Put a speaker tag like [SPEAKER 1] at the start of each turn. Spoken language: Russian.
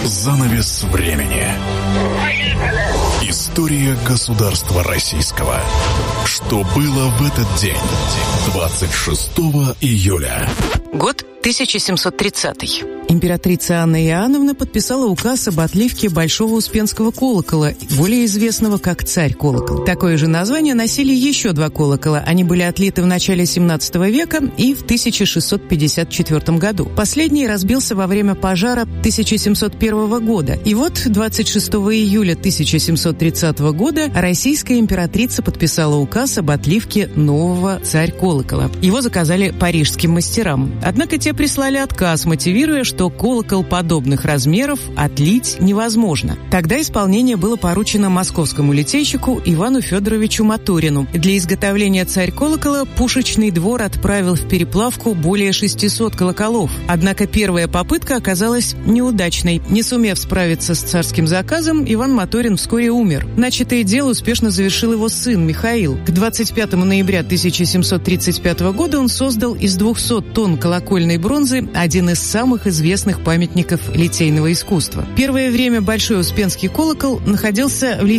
[SPEAKER 1] Занавес времени. История государства российского. Что было в этот день, 26 июля?
[SPEAKER 2] Год 1730.
[SPEAKER 3] Императрица Анна Иоанновна подписала указ об отливке Большого Успенского колокола, более известного как Царь-колокол. Такое же название носили еще два колокола. Они были отлиты в начале 17 века и в 1654 году. Последний разбился во время пожара 1701 года. И вот 26 июля 1730 года российская императрица подписала указ об отливке нового Царь-колокола. Его заказали парижским мастерам. Однако те прислали отказ, мотивируя, что колокол подобных размеров отлить невозможно. Тогда исполнение было поручено московскому литейщику Ивану Федоровичу Моторину. Для изготовления Царь-колокола пушечный двор отправил в переплавку более 600 колоколов. Однако первая попытка оказалась неудачной. Не сумев справиться с царским заказом, Иван Моторин вскоре умер. Начатое дело успешно завершил его сын Михаил. К 25 ноября 1735 года он создал из 200 тонн колокольной бронзы один из самых известных памятников литейного искусства. Первое время Большой Успенский колокол находился в